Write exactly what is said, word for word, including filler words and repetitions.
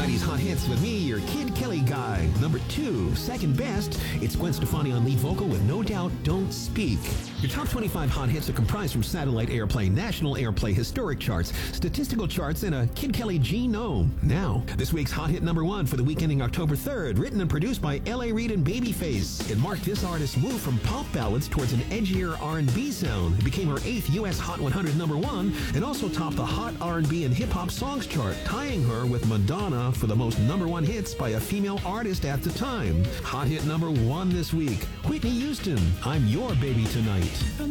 nineties hot hits with me, your Kid Kelly guy. Number two, second best, it's Gwen Stefani on lead vocal with No Doubt, Don't Speak. Your top twenty-five hot hits are comprised from satellite airplay, national airplay, historic charts, statistical charts, and a Kid Kelly genome. Now, this week's hot hit number one for the week ending October third, written and produced by L A. Reid and Babyface. It marked this artist's move from pop ballads towards an edgier R and B sound. It became her eighth U S Hot one hundred number one, and also topped the Hot R and B and Hip Hop Songs chart, tying her with Madonna for the most number one hits by a female artist at the time. Hot hit number one this week, Whitney Houston, I'm Your Baby Tonight.